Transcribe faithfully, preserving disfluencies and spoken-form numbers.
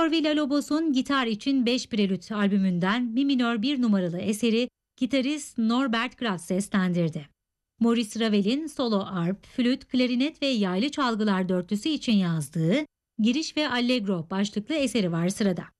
Victor Villa-Lobos'un Gitar için beş Prelüt albümünden Mi minör bir numaralı eseri gitarist Norbert Grass seslendirdi. Maurice Ravel'in solo arp, flüt, klarinet ve yaylı çalgılar dörtlüsü için yazdığı Giriş ve Allegro başlıklı eseri var sırada.